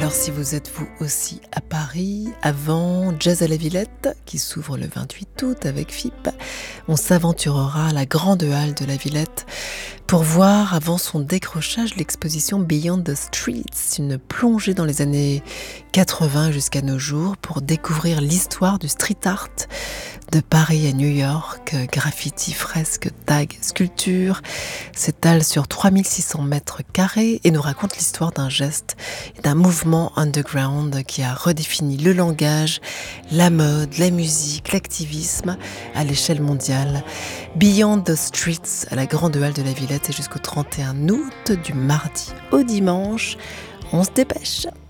Alors si vous êtes vous aussi à Paris, avant Jazz à la Villette, qui s'ouvre le 28 août avec FIP, on s'aventurera à la grande halle de la Villette pour voir avant son décrochage l'exposition Beyond the Streets, une plongée dans les années 80 jusqu'à nos jours pour découvrir l'histoire du street art de Paris à New York, graffiti, fresques, tags, sculptures, s'étale sur 3600 mètres carrés et nous raconte l'histoire d'un geste et d'un mouvement underground qui a redéfini le langage, la mode, la musique, l'activisme à l'échelle mondiale. Beyond the Streets à la grande halle de la Villette et jusqu'au 31 août, du mardi au dimanche. On se dépêche.